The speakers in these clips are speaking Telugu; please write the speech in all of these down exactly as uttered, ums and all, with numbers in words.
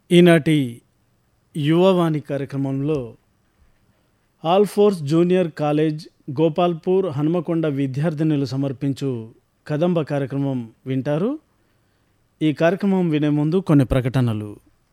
ఈనాటి యువవాణి కార్యక్రమంలో all force junior college Gopalpur Hanumakonda విద్యార్థినులు సమర్పించు కదంబ కార్యక్రమం వింటారు. ఈ కార్యక్రమం వినే ముందు కొన్ని ప్రకటనలు.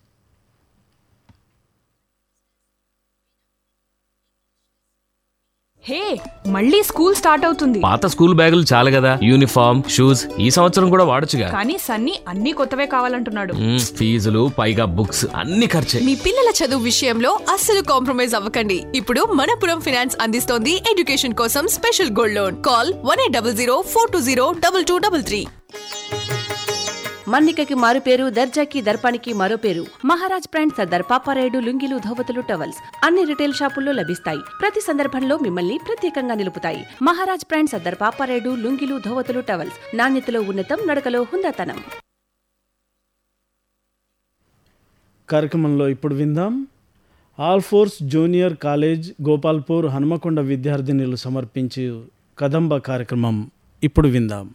హే, మళ్ళీ స్కూల్ స్టార్ట్ అవుతుంది. పాత స్కూల్ బ్యాగులు చాలు కదా, యూనిఫామ్ షూస్ ఈ సంవత్సరం కూడా వాడొచ్చుగా. కానీ సన్నీ అన్ని కొత్తవే కావాలంటున్నాడు. ఫీజులు పైగా బుక్స్ అన్ని ఖర్చే. మీ పిల్లల చదువు విషయంలో అస్సలు కాంప్రమైజ్ అవ్వకండి. ఇప్పుడు మనపురం ఫైనాన్స్ అందిస్తోంది ఎడ్యుకేషన్ కోసం special gold loan. Call one eight double zero four two zero double two double three. మన్నికకి మారు పేరు, దర్జాకి దర్పానికి మరో పేరు. మహారాజ్ బ్రాండ్ సర్దార్ పాపారాయుడు లుంగీలు, ధోవతులు, టవల్స్ అన్ని రిటైల్ షాపుల్లో లభిస్తాయి. ప్రతి సందర్భంలో మిమ్మల్ని ప్రత్యేకంగా నిలుపుతాయి. మహారాజ్ బ్రాండ్ సర్దార్ పాపారాయుడు లుంగీలు, ధోవతులు, టవల్స్ నాణ్యతలో ఉన్నతం, నడకలో హుందాతనం. కార్యక్రమంలో ఇప్పుడు విందాం. All force junior college Gopalpur Hanumakonda విద్యార్థినులు సమర్పించే కదంబ కార్యక్రమం ఇప్పుడు విందాం.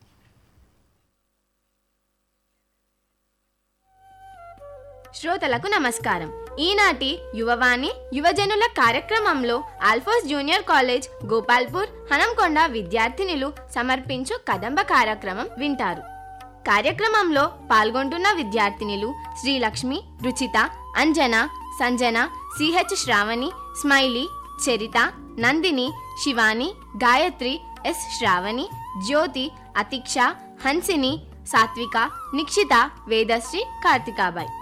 శ్రోతలకు నమస్కారం. ఈనాటి యువవాణి యువజనుల కార్యక్రమంలో ఆల్ఫోర్స్ జూనియర్ కాలేజ్ గోపాల్పూర్ హనంకొండ విద్యార్థినులు సమర్పించు కదంబ కార్యక్రమం వింటారు. కార్యక్రమంలో పాల్గొంటున్న విద్యార్థినులు శ్రీలక్ష్మి, రుచిత, అంజన, సంజన, సిహెచ్ శ్రావణి, స్మైలీ, చరిత, నందిని, శివాని, గాయత్రి, ఎస్ శ్రావణి, జ్యోతి, అతిక్ష, హన్సిని, సాత్విక, నిక్షిత, వేదశ్రీ, కార్తికాబాయ్.